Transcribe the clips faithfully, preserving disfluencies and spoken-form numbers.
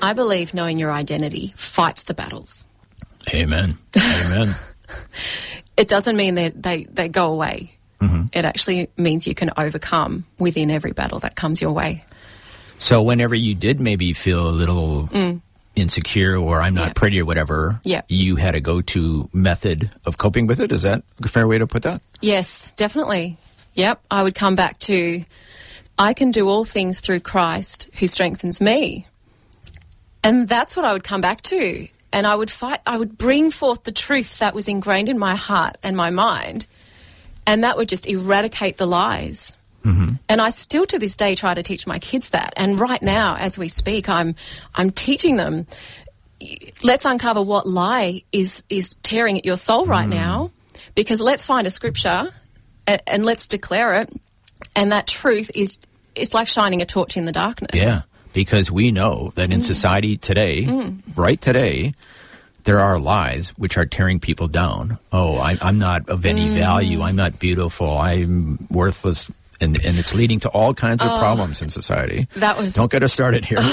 I believe knowing your identity fights the battles. Amen. Amen. It doesn't mean that they, they go away. Mm-hmm. It actually means you can overcome within every battle that comes your way. So whenever you did maybe feel a little Mm. insecure or I'm not Yeah. pretty or whatever, Yeah. you had a go-to method of coping with it? Is that a fair way to put that? Yes, definitely. Yep. I would come back to, I can do all things through Christ who strengthens me. And that's what I would come back to. And I would fight, I would bring forth the truth that was ingrained in my heart and my mind. And that would just eradicate the lies. Mm-hmm. And I still to this day try to teach my kids that. And right now, as we speak, I'm I'm teaching them, let's uncover what lie is, is tearing at your soul right Mm. now. Because let's find a scripture and, and let's declare it. And that truth is, it's like shining a torch in the darkness. Yeah, because we know that in Mm. society today, Mm. right today, there are lies which are tearing people down. Oh, I, I'm not of any Mm. value. I'm not beautiful. I'm worthless. And, and it's leading to all kinds of Oh, problems in society. that was- Don't get us started here.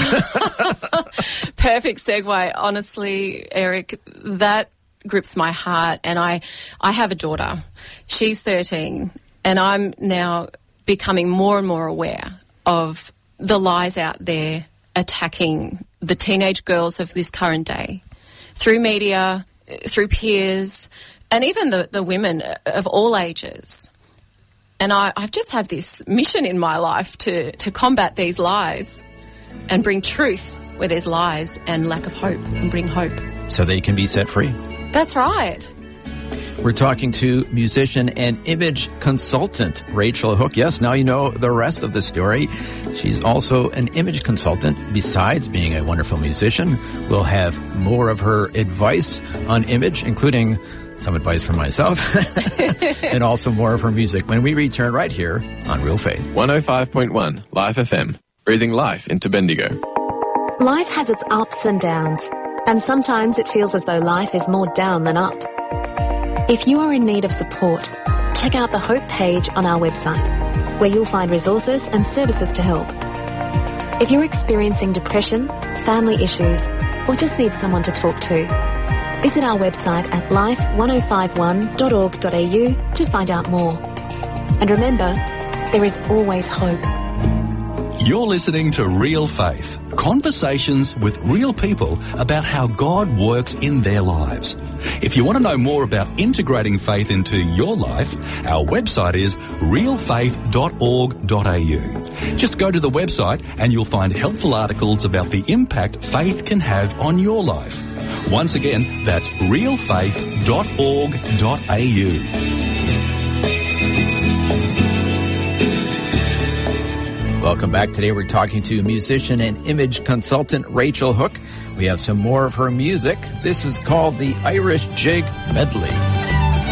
Perfect segue. Honestly, Eric, that grips my heart. And I, I have a daughter. She's thirteen. And I'm now becoming more and more aware of the lies out there attacking the teenage girls of this current day through media, through peers, and even the, the women of all ages. And I, I just have this mission in my life to, to combat these lies and bring truth where there's lies and lack of hope, and bring hope. So they can be set free. That's right. We're talking to musician and image consultant Rachel Hook. Yes, now you know the rest of the story. She's also an image consultant besides being a wonderful musician. We'll have more of her advice on image, including some advice from myself, and also more of her music when we return right here on Real Faith. one oh five point one Life F M, breathing life into Bendigo. Life has its ups and downs, and sometimes it feels as though life is more down than up. If you are in need of support, check out the Hope page on our website, where you'll find resources and services to help. If you're experiencing depression, family issues, or just need someone to talk to, visit our website at life one oh five one dot org dot a u to find out more. And remember, there is always hope. You're listening to Real Faith, conversations with real people about how God works in their lives. If you want to know more about integrating faith into your life, our website is real faith dot org dot a u. Just go to the website and you'll find helpful articles about the impact faith can have on your life. Once again, that's real faith dot org dot a u. Welcome back. Today we're talking to musician and image consultant Rachel Hook. We have some more of her music. This is called the Irish Jig Medley.